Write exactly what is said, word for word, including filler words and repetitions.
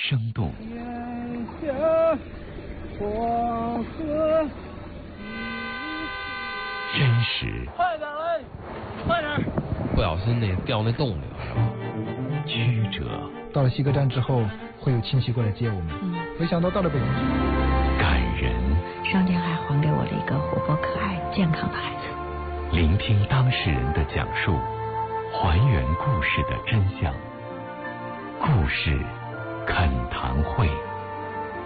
生动。 眼下黄河真实。 快点嘞，快点！ 不小心那掉那洞里了。 曲折。 到了西客站之后，会有亲戚过来接我们。嗯，没想到到了北京。 感人。 上天还还给我了一个活泼可爱、健康的孩子。 聆听当事人的讲述，还原故事的真相。故事恳谈会。